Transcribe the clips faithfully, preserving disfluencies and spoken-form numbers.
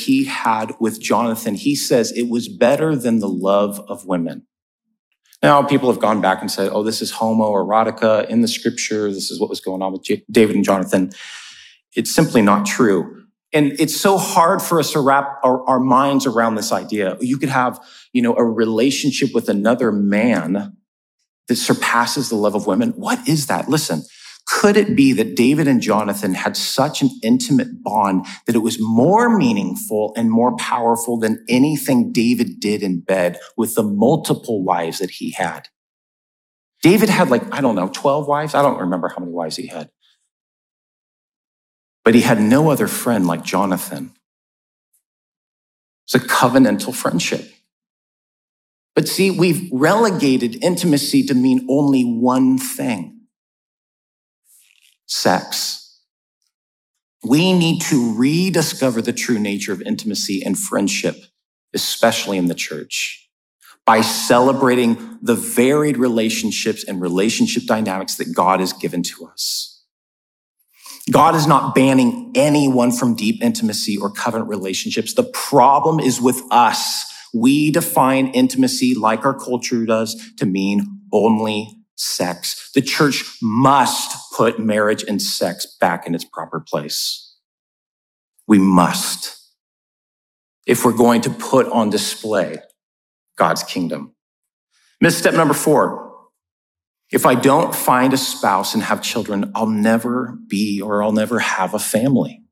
he had with Jonathan, he says it was better than the love of women. Now, people have gone back and said, oh, this is homoerotica in the scripture. This is what was going on with J- David and Jonathan. It's simply not true. And it's so hard for us to wrap our, our minds around this idea. You could have, you know, a relationship with another man that surpasses the love of women. What is that? Listen, could it be that David and Jonathan had such an intimate bond that it was more meaningful and more powerful than anything David did in bed with the multiple wives that he had? David had like, I don't know, twelve wives. I don't remember how many wives he had. But he had no other friend like Jonathan. It's a covenantal friendship. But see, we've relegated intimacy to mean only one thing: sex. We need to rediscover the true nature of intimacy and friendship, especially in the church, by celebrating the varied relationships and relationship dynamics that God has given to us. God is not banning anyone from deep intimacy or covenant relationships. The problem is with us. We define intimacy, like our culture does, to mean only sex. The church must put marriage and sex back in its proper place. We must, if we're going to put on display God's kingdom. Misstep number four. If I don't find a spouse and have children, I'll never be or I'll never have a family.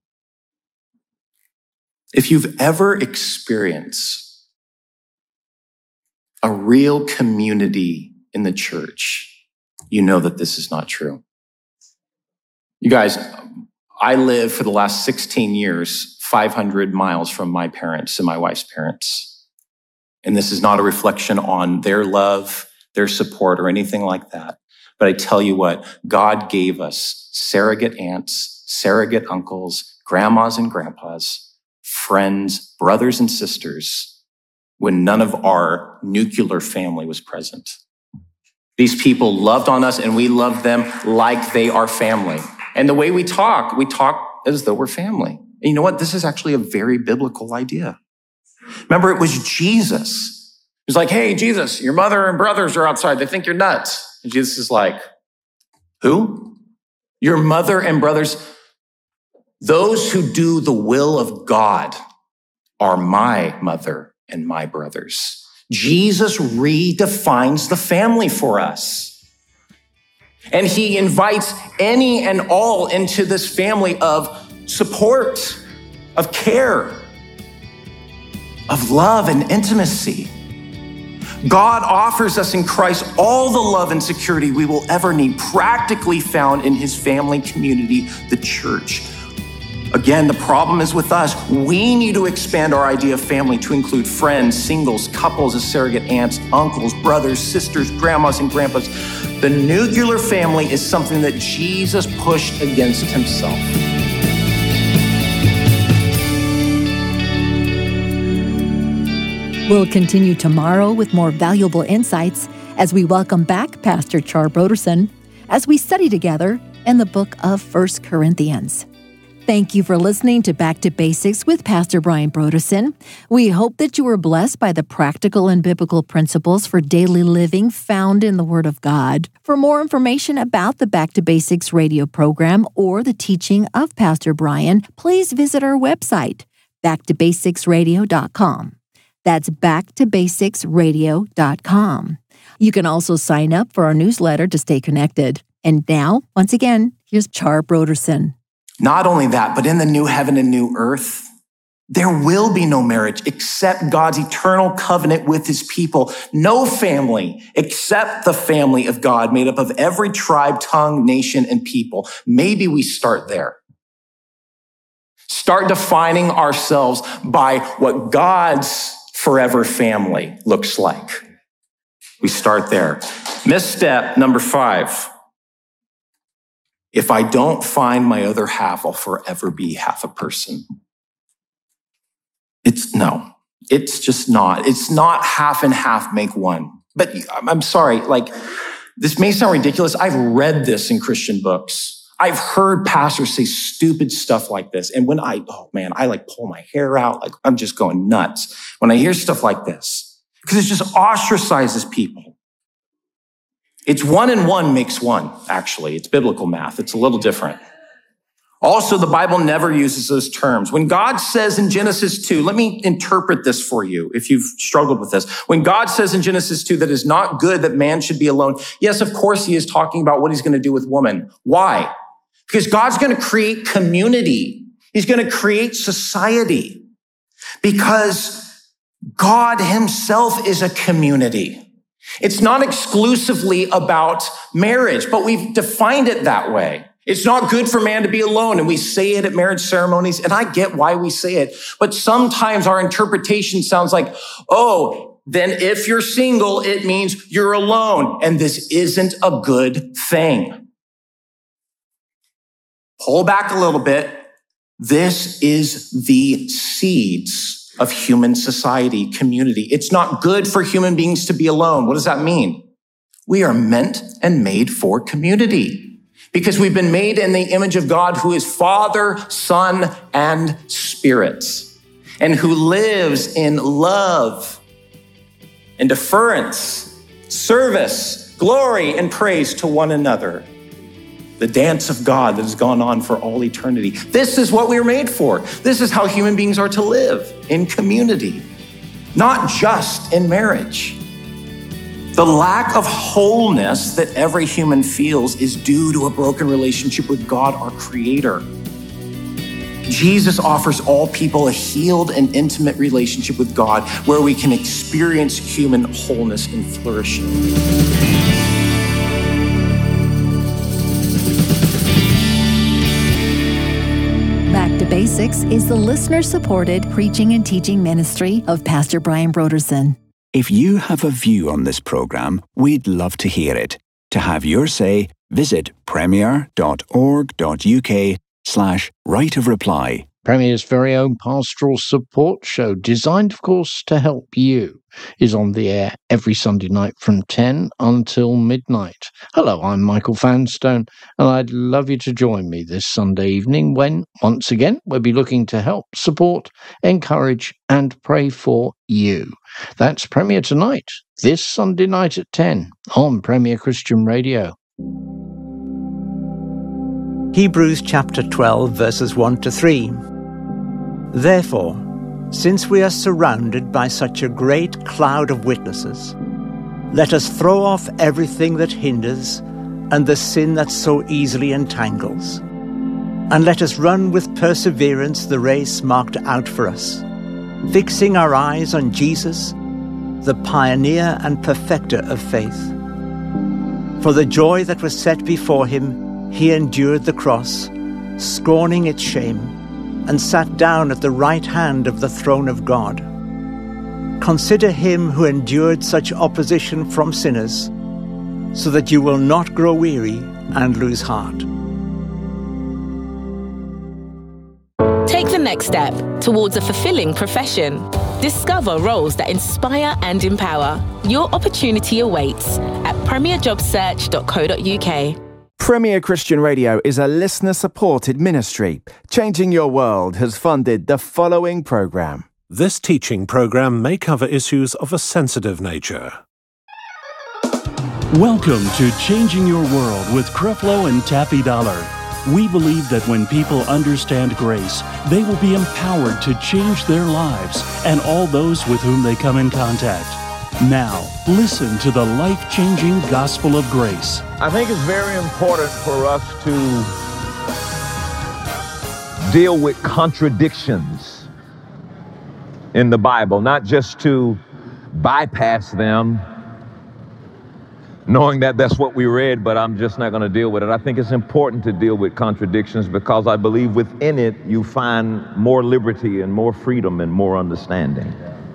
If you've ever experienced a real community in the church, you know that this is not true. You guys, I lived for the last sixteen years, five hundred miles from my parents and my wife's parents. And this is not a reflection on their love, their support, or anything like that. But I tell you what, God gave us surrogate aunts, surrogate uncles, grandmas and grandpas, friends, brothers and sisters, when none of our nuclear family was present. These people loved on us and we loved them like they are family. And the way we talk, we talk as though we're family. And you know what? This is actually a very biblical idea. Remember, it was Jesus. He was like, hey, Jesus, your mother and brothers are outside. They think you're nuts. And Jesus is like, who? Your mother and brothers. Those who do the will of God are my mother and my brothers. Jesus redefines the family for us. And he invites any and all into this family of support, of care, of love and intimacy. God offers us in Christ all the love and security we will ever need, practically found in his family community, the church. Again, the problem is with us. We need to expand our idea of family to include friends, singles, couples as surrogate aunts, uncles, brothers, sisters, grandmas, and grandpas. The nuclear family is something that Jesus pushed against himself. We'll continue tomorrow with more valuable insights as we welcome back Pastor Char Brodersen as we study together in the book of First Corinthians. Thank you for listening to Back to Basics with Pastor Brian Brodersen. We hope that you were blessed by the practical and biblical principles for daily living found in the Word of God. For more information about the Back to Basics radio program or the teaching of Pastor Brian, please visit our website, back to basics radio dot com. That's back to basics radio dot com. You can also sign up for our newsletter to stay connected. And now, once again, here's Char Brodersen. Not only that, but in the new heaven and new earth, there will be no marriage except God's eternal covenant with his people. No family except the family of God made up of every tribe, tongue, nation, and people. Maybe we start there. Start defining ourselves by what God's forever family looks like. We start there. Misstep number five. If I don't find my other half, I'll forever be half a person. It's no, it's just not. It's not half and half make one. But I'm sorry, like, this may sound ridiculous. I've read this in Christian books. I've heard pastors say stupid stuff like this. And when I, oh man, I like pull my hair out. Like I'm just going nuts when I hear stuff like this because it just ostracizes people. It's one and one makes one, actually. It's biblical math. It's a little different. Also, the Bible never uses those terms. When God says in Genesis two, let me interpret this for you if you've struggled with this. When God says in Genesis two that it's not good that man should be alone, yes, of course he is talking about what he's going to do with woman. Why? Because God's going to create community. He's going to create society because God himself is a community. It's not exclusively about marriage, but we've defined it that way. It's not good for man to be alone, and we say it at marriage ceremonies, and I get why we say it. But sometimes our interpretation sounds like, oh, then if you're single, it means you're alone, and this isn't a good thing. Pull back a little bit. This is the seeds of human society, community. It's not good for human beings to be alone. What does that mean? We are meant and made for community because we've been made in the image of God who is Father, Son, and Spirit, and who lives in love and deference, service, glory, and praise to one another. The dance of God that has gone on for all eternity. This is what we were made for. This is how human beings are to live in community, not just in marriage. The lack of wholeness that every human feels is due to a broken relationship with God, our Creator. Jesus offers all people a healed and intimate relationship with God where we can experience human wholeness and flourishing. Back to Basics is the listener-supported preaching and teaching ministry of Pastor Brian Brodersen. If you have a view on this program, we'd love to hear it. To have your say, visit premier.org.uk slash right of reply. Premier's very own pastoral support show, designed, of course, to help you, is on the air every Sunday night from ten until midnight. Hello, I'm Michael Fanstone, and I'd love you to join me this Sunday evening when, once again, we'll be looking to help, support, encourage, and pray for you. That's Premier Tonight, this Sunday night at ten on Premier Christian Radio. Hebrews chapter twelve, verses one to three. Therefore, since we are surrounded by such a great cloud of witnesses, let us throw off everything that hinders and the sin that so easily entangles, and let us run with perseverance the race marked out for us, fixing our eyes on Jesus, the pioneer and perfecter of faith. For the joy that was set before him, he endured the cross, scorning its shame, and sat down at the right hand of the throne of God. Consider him who endured such opposition from sinners, so that you will not grow weary and lose heart. Take the next step towards a fulfilling profession. Discover roles that inspire and empower. Your opportunity awaits at premier job search dot co dot uk. Premier Christian Radio is a listener-supported ministry. Changing Your World has funded the following program. This teaching program may cover issues of a sensitive nature. Welcome to Changing Your World with Creflo and Taffy Dollar. We believe that when people understand grace, they will be empowered to change their lives and all those with whom they come in contact. Now, listen to the life-changing gospel of grace. I think it's very important for us to deal with contradictions in the Bible, not just to bypass them, knowing that that's what we read, but I'm just not going to deal with it. I think it's important to deal with contradictions because I believe within it you find more liberty and more freedom and more understanding.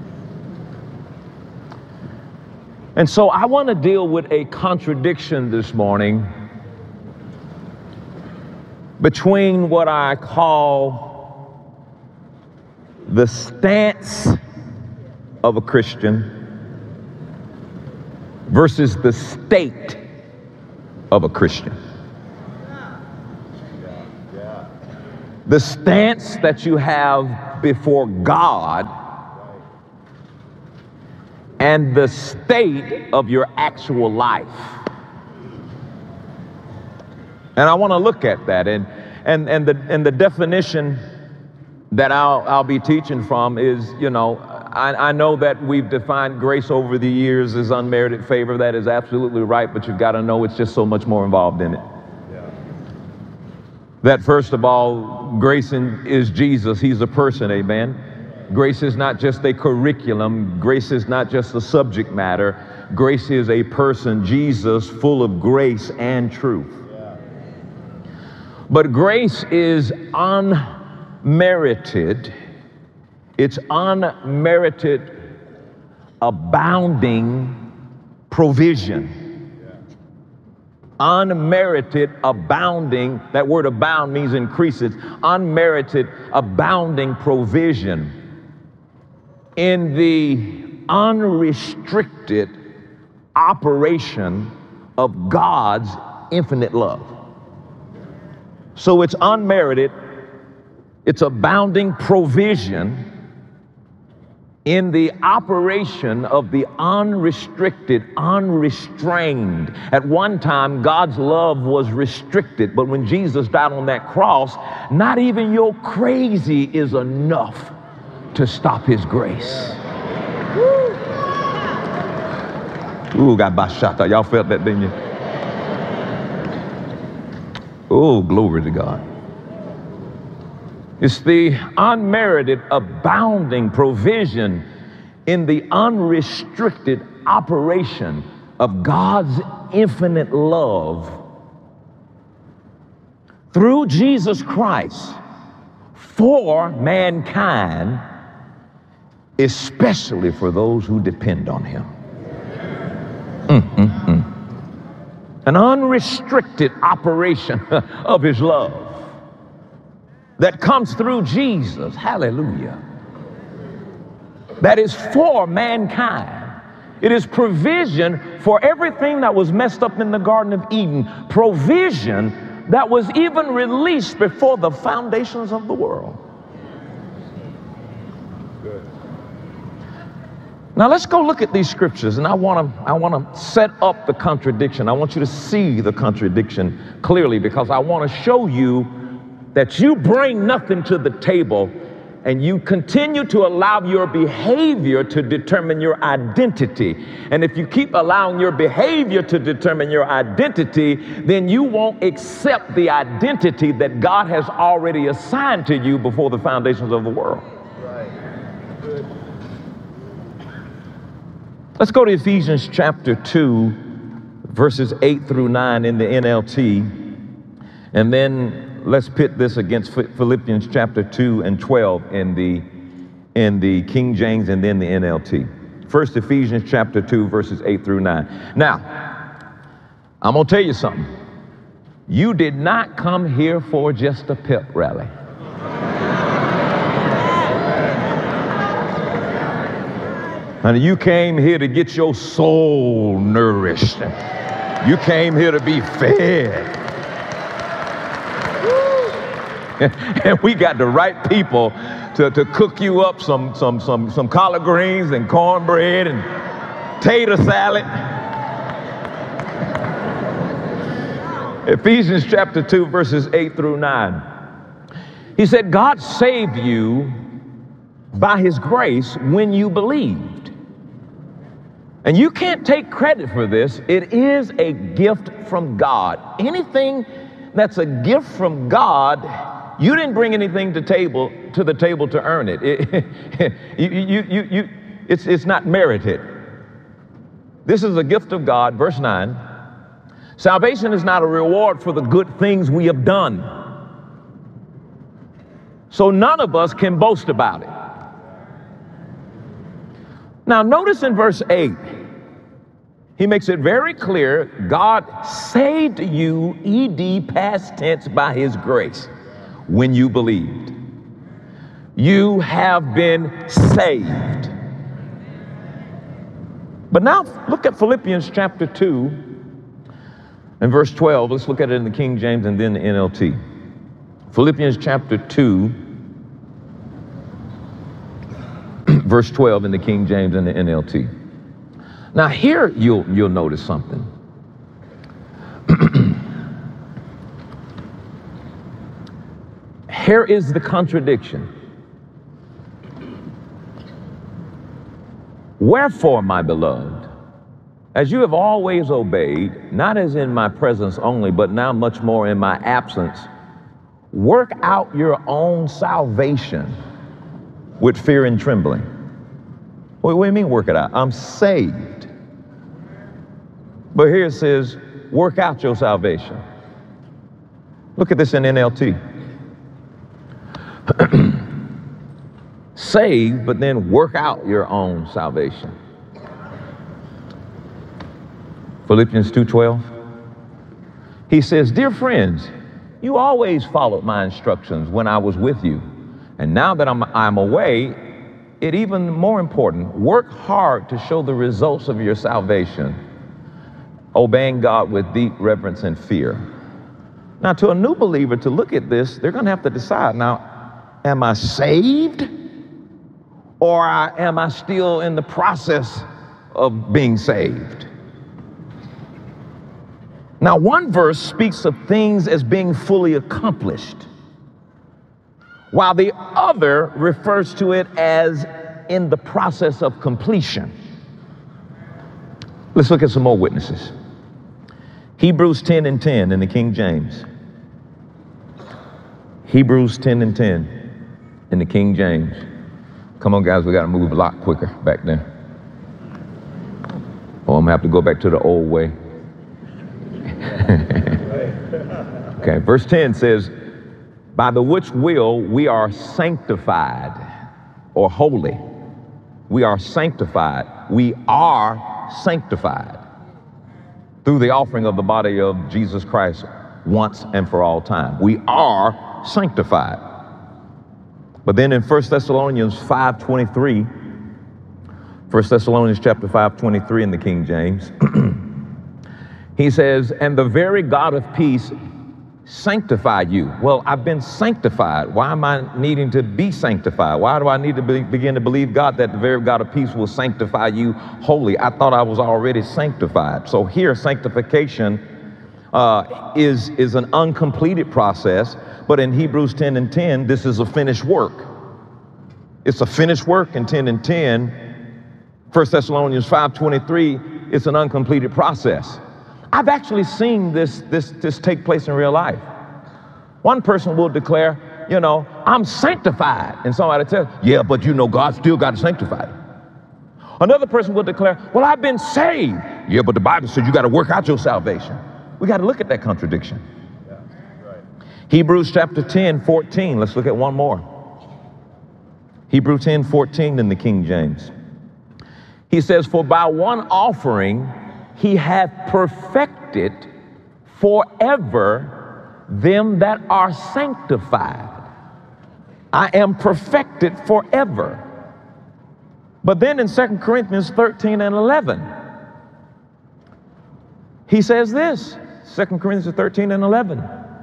And so I want to deal with a contradiction this morning between what I call the stance of a Christian versus the state of a Christian. the stance that you have before God, and the state of your actual life. And I want to look at that. And, and, and, the, and the definition that I'll, I'll be teaching from is, you know, I, I know that we've defined grace over the years as unmerited favor. That is absolutely right, but you've got to know it's just so much more involved in it. Yeah. That first of all, grace in, is Jesus. He's a person, amen. Grace is not just a curriculum. Grace is not just a subject matter. Grace is a person, Jesus, full of grace and truth. Yeah. But grace is unmerited. It's unmerited, abounding provision. Unmerited, abounding, that word abound means increases. Unmerited, abounding provision in the unrestricted operation of God's infinite love. So it's unmerited, it's abounding provision in the operation of the unrestricted, unrestrained. At one time, God's love was restricted, but when Jesus died on that cross, not even your crazy is enough to stop his grace. Ooh, got bashata. Y'all felt that, didn't you? Oh, glory to God. It's the unmerited, abounding provision in the unrestricted operation of God's infinite love through Jesus Christ for mankind, especially for those who depend on him. Mm-mm-mm. An unrestricted operation of his love that comes through Jesus, hallelujah, that is for mankind. It is provision for everything that was messed up in the Garden of Eden, provision that was even released before the foundations of the world. Now let's go look at these scriptures, and I want to I want to set up the contradiction. I want you to see the contradiction clearly, because I want to show you that you bring nothing to the table and you continue to allow your behavior to determine your identity. And if you keep allowing your behavior to determine your identity, then you won't accept the identity that God has already assigned to you before the foundations of the world. Right. Good. Let's go to Ephesians chapter two, verses eight through nine in the N L T, and then let's pit this against Philippians chapter two and twelve in the, in the King James and then the N L T. First, Ephesians chapter two, verses eight through nine. Now, I'm going to tell you something. You did not come here for just a pep rally. Honey, you came here to get your soul nourished. You came here to be fed. And we got the right people to, to cook you up some, some, some, some collard greens and cornbread and tater salad. Ephesians chapter two, verses eight through nine. He said, God saved you by his grace when you believed. And you can't take credit for this. It is a gift from God. Anything that's a gift from God, you didn't bring anything to table to the table to earn it. it you, you, you, you, it's, it's not merited. This is a gift of God. Verse nine. Salvation is not a reward for the good things we have done. So none of us can boast about it. Now notice in verse eight, he makes it very clear God saved you, E D past tense, by his grace when you believed. You have been saved. But now look at Philippians chapter two and verse twelve. Let's look at it in the King James and then the N L T. Philippians chapter two, verse twelve in the King James and the N L T. Now here you'll, you'll notice something. Here is the contradiction. Wherefore, my beloved, as you have always obeyed, not as in my presence only, but now much more in my absence, work out your own salvation with fear and trembling. Wait, what do you mean work it out? I'm saved. But here it says, work out your salvation. Look at this in N L T. Save, but then work out your own salvation. Philippians two twelve. He says, dear friends, you always followed my instructions when I was with you. And now that I'm, I'm away, it even more important, work hard to show the results of your salvation, obeying God with deep reverence and fear. Now, to a new believer, to look at this, they're going to have to decide, now, am I saved? Or am I still in the process of being saved? Now, one verse speaks of things as being fully accomplished, while the other refers to it as in the process of completion. Let's look at some more witnesses. Hebrews ten and ten in the King James. Hebrews ten and ten in the King James. Come on, guys, we got to move a lot quicker back then. Oh, I'm going to have to go back to the old way. Okay, verse ten says, by the which will we are sanctified, or holy. We are sanctified. We are sanctified through the offering of the body of Jesus Christ once and for all time. We are sanctified. But then in First Thessalonians five twenty-three, First Thessalonians chapter five twenty-three in the King James, he says, and the very God of peace sanctify you. Well, I've been sanctified. Why am I needing to be sanctified? Why do I need to be, begin to believe God that the very God of peace will sanctify you wholly? I thought I was already sanctified. So here, sanctification uh, is, is an uncompleted process. But in Hebrews ten and ten, this is a finished work. It's a finished work in ten and ten. First Thessalonians five twenty-three, it's an uncompleted process. I've actually seen this, this, this take place in real life. One person will declare, you know, I'm sanctified. And somebody tells, yeah, but you know, God still got to sanctify you. Another person will declare, well, I've been saved. Yeah, but the Bible says you got to work out your salvation. We got to look at that contradiction. Hebrews chapter ten, fourteen. Let's look at one more. Hebrews ten, fourteen in the King James. He says, for by one offering he hath perfected forever them that are sanctified. I am perfected forever. But then in Second Corinthians thirteen and eleven, he says this, Second Corinthians thirteen and eleven.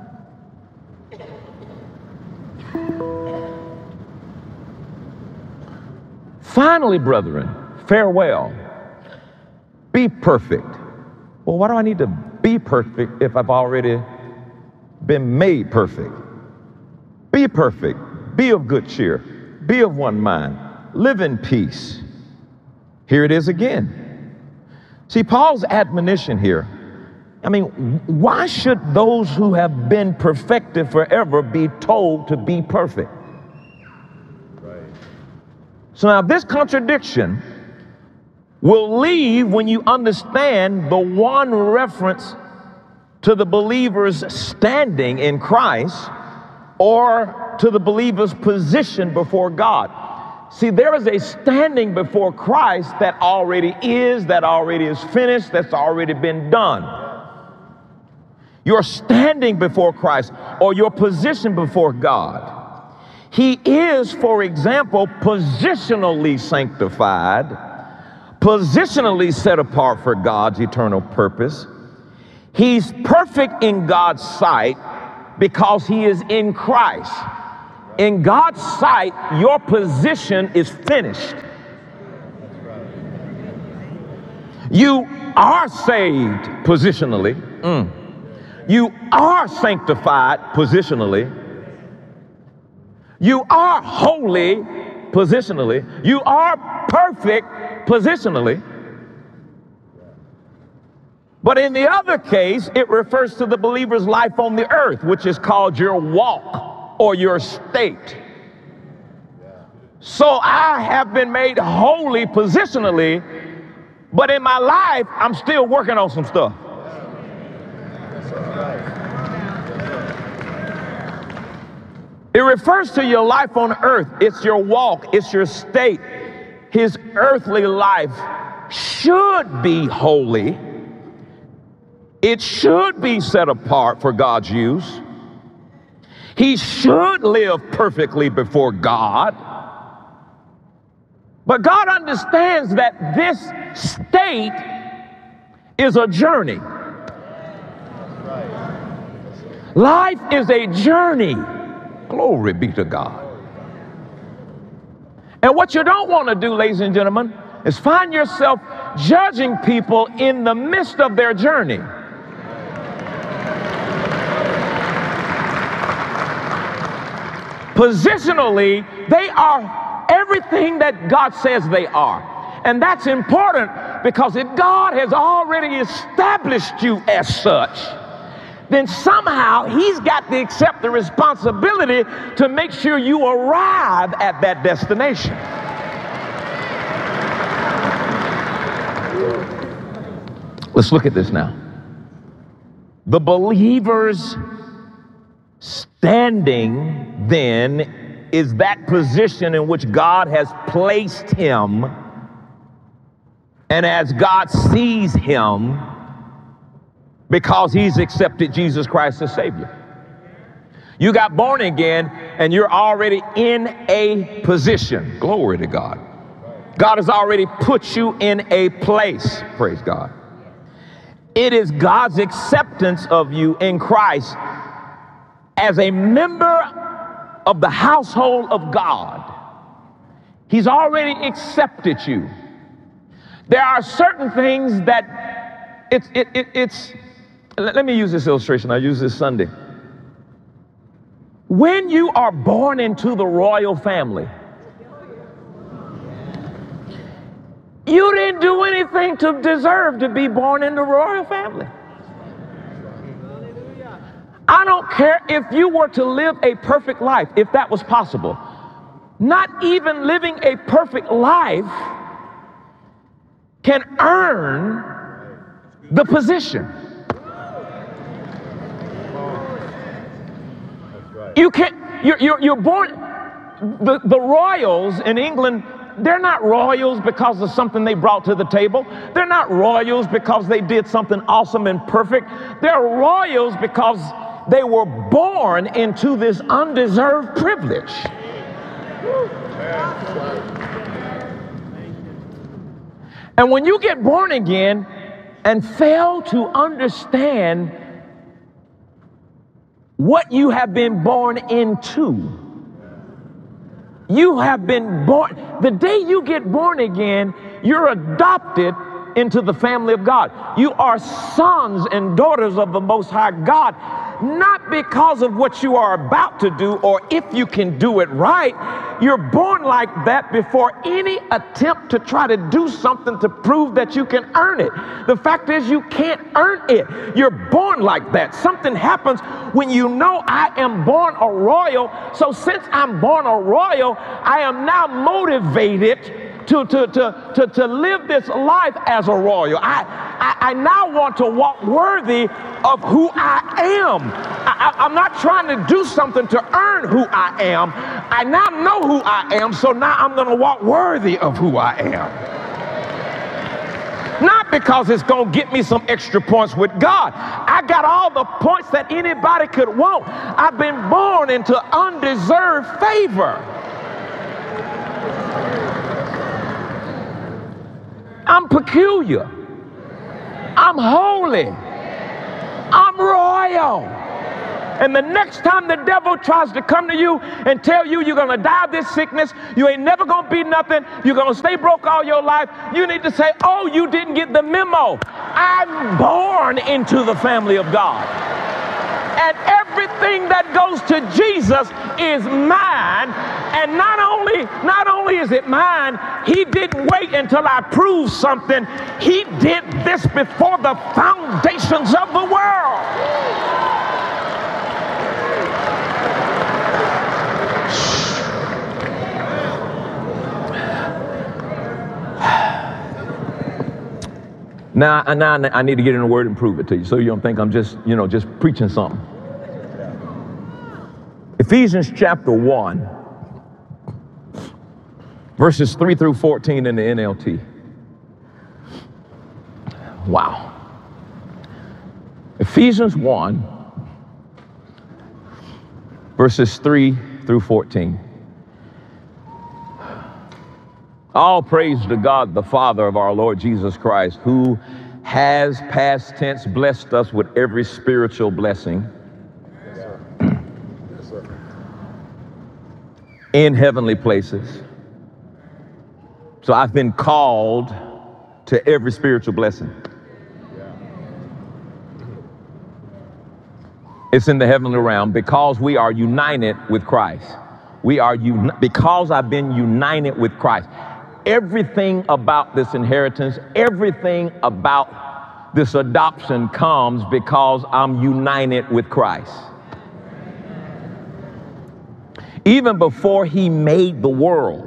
Finally, brethren, farewell. Be perfect. Well, why do I need to be perfect if I've already been made perfect? Be perfect. Be of good cheer. Be of one mind. Live in peace. Here it is again. See, Paul's admonition here. I mean, why should those who have been perfected forever be told to be perfect? So now this contradiction will leave when you understand the one reference to the believer's standing in Christ or to the believer's position before God. See, there is a standing before Christ that already is, that already is finished, that's already been done. Your standing before Christ or your position before God. He is, for example, positionally sanctified, positionally set apart for God's eternal purpose. He's perfect in God's sight because he is in Christ. In God's sight, your position is finished. You are saved positionally. Mm. You are sanctified positionally. You are holy positionally. You are perfect positionally. But in the other case, it refers to the believer's life on the earth, which is called your walk or your state. So I have been made holy positionally, but in my life, I'm still working on some stuff. It refers to your life on earth. It's your walk. It's your state. His earthly life should be holy. It should be set apart for God's use. He should live perfectly before God. But God understands that this state is a journey. Life is a journey. Glory be to God. And what you don't want to do, ladies and gentlemen, is find yourself judging people in the midst of their journey. Positionally, they are everything that God says they are. And that's important because if God has already established you as such, then somehow he's got to accept the responsibility to make sure you arrive at that destination. Let's look at this now. The believer's standing then is that position in which God has placed him, and as God sees him, because he's accepted Jesus Christ as Savior. You got born again and you're already in a position. Glory to God. God has already put you in a place. Praise God. It is God's acceptance of you in Christ as a member of the household of God. He's already accepted you. There are certain things that it's, it, it, it's, let me use this illustration. I use this Sunday. When you are born into the royal family, you didn't do anything to deserve to be born in the royal family. I don't care if you were to live a perfect life, if that was possible. Not even living a perfect life can earn the position. You can't, you're, you're, you're born, the, the royals in England, they're not royals because of something they brought to the table. They're not royals because they did something awesome and perfect. They're royals because they were born into this undeserved privilege. And when you get born again and fail to understand what you have been born into, you have been born, the day you get born again, you're adopted into the family of God. You are sons and daughters of the Most High God, not because of what you are about to do or if you can do it right. You're born like that before any attempt to try to do something to prove that you can earn it. The fact is, you can't earn it. You're born like that. Something happens when you know I am born a royal. So since I'm born a royal, I am now motivated To, to, to, to, to live this life as a royal. I, I, I now want to walk worthy of who I am. I, I, I'm not trying to do something to earn who I am. I now know who I am, so now I'm going to walk worthy of who I am. Not because it's going to get me some extra points with God. I got all the points that anybody could want. I've been born into undeserved favor. I'm peculiar. I'm holy. I'm royal. And the next time the devil tries to come to you and tell you you're going to die of this sickness, you ain't never going to be nothing, you're going to stay broke all your life, you need to say, oh, you didn't get the memo. I'm born into the family of God. And everything that goes to Jesus is mine. And not only, not only is it mine, he didn't wait until I proved something. He did this before the foundations of the world. Now, now I need to get in the word and prove it to you so you don't think I'm just, you know, just preaching something. Ephesians chapter one, verses three through fourteen in the N L T. Wow. Ephesians one, verses three through fourteen. All praise to God, the Father of our Lord Jesus Christ, who has past tense blessed us with every spiritual blessing in heavenly places. So I've been called to every spiritual blessing. It's in the heavenly realm because we are united with Christ. We are uni- because I've been united with Christ. Everything about this inheritance, everything about this adoption comes because I'm united with Christ. Even before he made the world,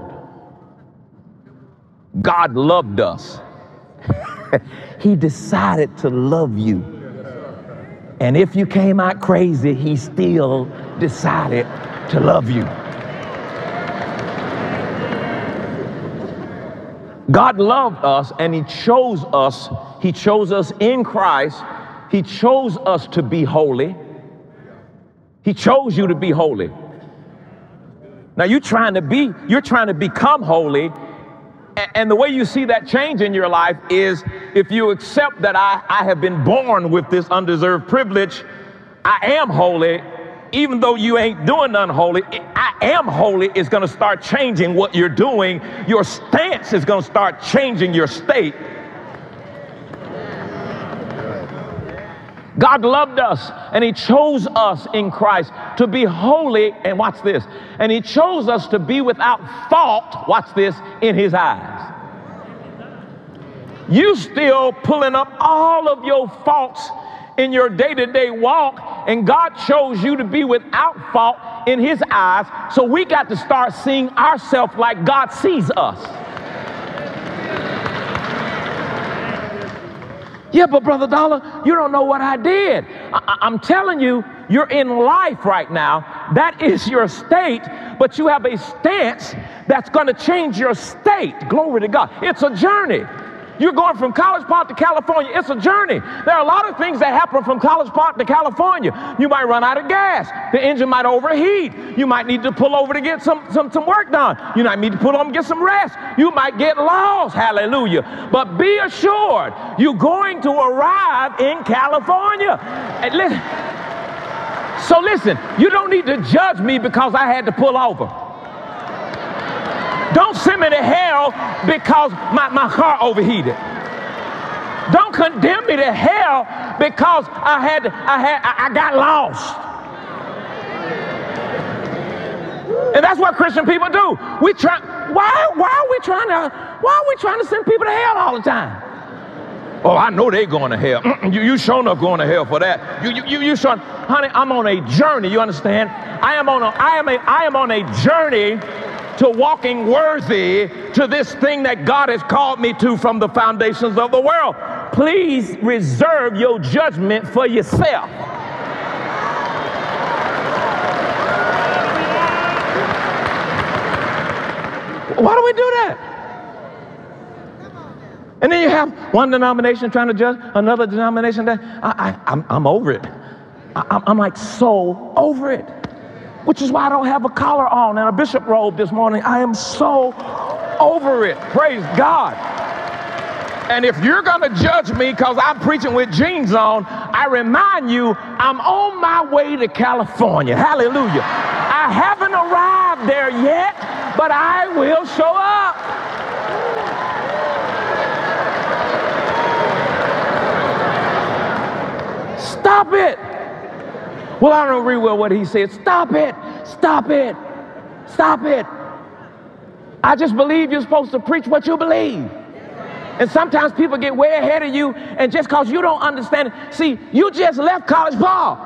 God loved us. He decided to love you. And if you came out crazy, he still decided to love you. God loved us and he chose us. He chose us in Christ. He chose us to be holy. He chose you to be holy. Now you're trying to be, you're trying to become holy. And the way you see that change in your life is if you accept that I, I have been born with this undeserved privilege, I am holy. Even though you ain't doing none holy, I am holy is going to start changing what you're doing. Your stance is going to start changing your state. God loved us and he chose us in Christ to be holy. And watch this. And he chose us to be without fault. Watch this, in his eyes. You still pulling up all of your faults in your day-to-day walk, and God chose you to be without fault in his eyes. So we got to start seeing ourselves like God sees us. Yeah, but Brother Dollar, you don't know what I did. I- I'm telling you, you're in life right now. That is your state, but you have a stance that's going to change your state. Glory to God. It's a journey. You're going from College Park to California. It's a journey. There are a lot of things that happen from College Park to California. You might run out of gas. The engine might overheat. You might need to pull over to get some, some, some work done. You might need to pull over and get some rest. You might get lost. Hallelujah. But be assured, you're going to arrive in California. And listen, so listen, you don't need to judge me because I had to pull over. Don't send me to hell because my, my car overheated. Don't condemn me to hell because I had I had I, I got lost. And that's what Christian people do. We try. Why why are we trying to why are we trying to send people to hell all the time? Oh, I know they're going to hell. Mm-mm, you you sure enough going to hell for that. You you you, you sure, honey, I'm on a journey. You understand? I am on a I am a I am on a journey to walking worthy to this thing that God has called me to from the foundations of the world. Please reserve your judgment for yourself. Why do we do that? And then you have one denomination trying to judge another denomination. That I, I, I'm, I'm over it. I, I'm like so over it. Which is why I don't have a collar on and a bishop robe this morning. I am so over it. Praise God. And if you're going to judge me because I'm preaching with jeans on, I remind you, I'm on my way to California. Hallelujah. I haven't arrived there yet, but I will show up. Stop it. Well, I don't agree with what he said. Stop it. Stop it. Stop it. I just believe you're supposed to preach what you believe. And sometimes people get way ahead of you, and just because you don't understand it. See, you just left college ball.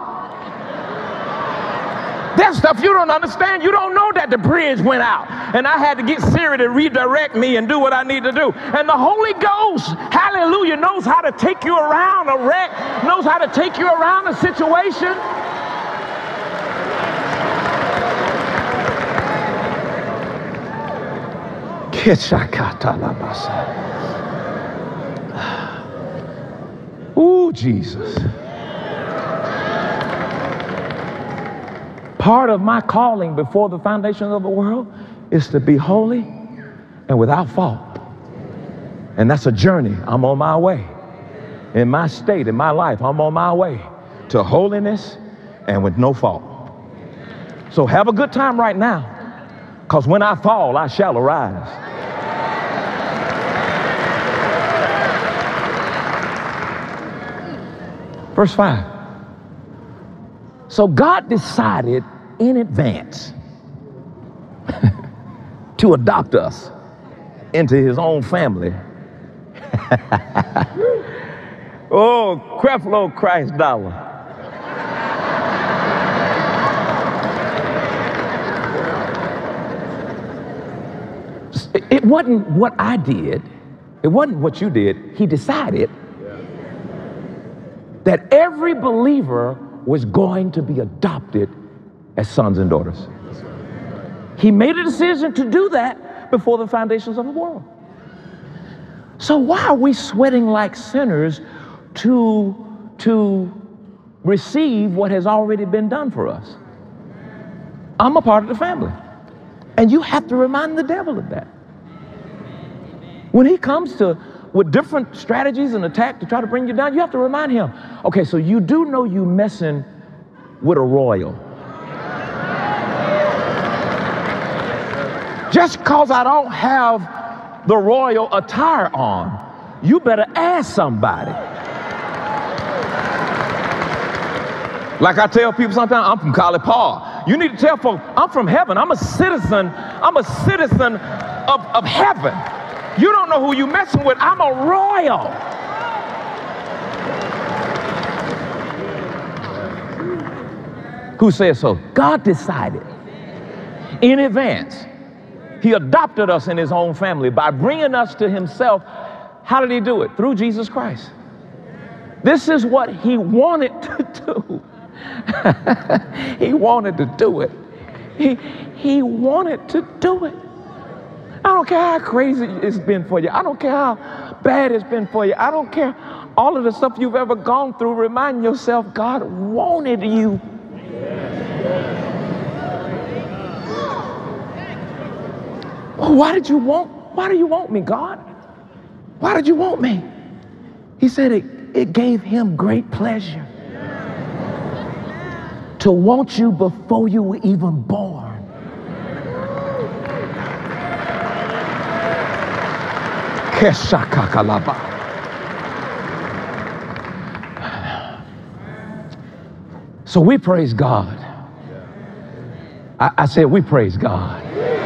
There's stuff you don't understand. You don't know that the bridge went out. And I had to get Siri to redirect me and do what I need to do. And the Holy Ghost, hallelujah, knows how to take you around a wreck, knows how to take you around a situation. Ooh, Jesus. Part of my calling before the foundations of the world is to be holy and without fault. And that's a journey. I'm on my way. In my state, in my life, I'm on my way to holiness and with no fault. So have a good time right now, because when I fall, I shall arise. Verse five. So God decided in advance to adopt us into his own family. Oh, Creflo Christ dollar. It wasn't what I did. It wasn't what you did. He decided that every believer was going to be adopted as sons and daughters. He made a decision to do that before the foundations of the world. So why are we sweating like sinners to, to receive what has already been done for us? I'm a part of the family. And you have to remind the devil of that. When he comes to with different strategies and attack to try to bring you down, you have to remind him, okay, so you do know you messing with a royal. Just because I don't have the royal attire on, you better ask somebody. Like I tell people sometimes, I'm from College Park. You need to tell folks, I'm from heaven. I'm a citizen. I'm a citizen of, of heaven. You don't know who you messing with. I'm a royal. Who says so? God decided in advance. He adopted us in his own family by bringing us to himself. How did he do it? Through Jesus Christ. This is what he wanted to do. He wanted to do it. He, he wanted to do it. I don't care how crazy it's been for you. I don't care how bad it's been for you. I don't care all of the stuff you've ever gone through. Remind yourself, God wanted you. Well, why did you want, why do you want me, God? Why did you want me? He said it, it gave him great pleasure to want you before you were even born. So we praise God. I, I said we praise God.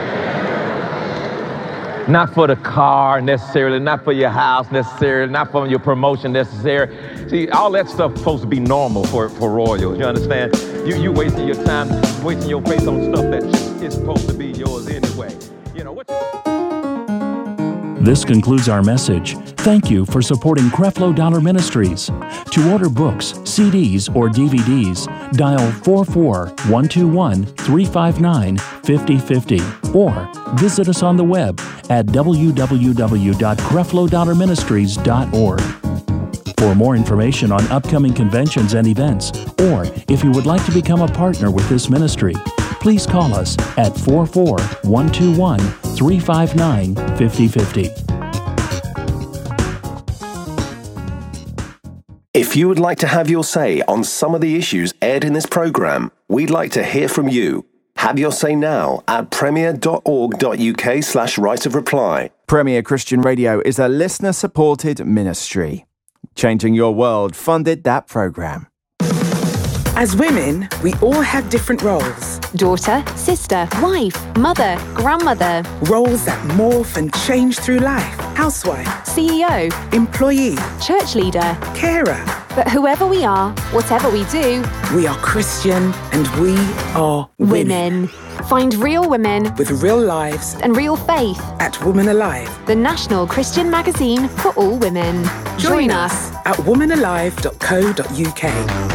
Not for the car necessarily, not for your house necessarily, not for your promotion necessarily. See, all that stuff is supposed to be normal for, for royals, you understand? You, you wasting your time, wasting your faith on stuff that is supposed to be yours anyway. You know, what you... This concludes our message. Thank you for supporting Creflo Dollar Ministries. To order books, C Ds, or D V Ds, dial four four, one two one, three five nine, five zero five zero or visit us on the web at w w w dot creflo dollar ministries dot org. For more information on upcoming conventions and events, or if you would like to become a partner with this ministry, please call us at four four, one two one, three five nine, five zero five zero. If If you would like to have your say on some of the issues aired in this programme, we'd like to hear from you. Have your say now at premier.org.uk slash right of reply. Premier Christian Radio is a listener-supported ministry. Changing Your World funded that programme. As women, we all have different roles. Daughter, sister, wife, mother, grandmother. Roles that morph and change through life. Housewife, C E O, employee, church leader, carer. But whoever we are, whatever we do, we are Christian and we are women. women. Find real women with real lives and real faith at Woman Alive, the national Christian magazine for all women. Join, Join us at woman alive dot co dot uk.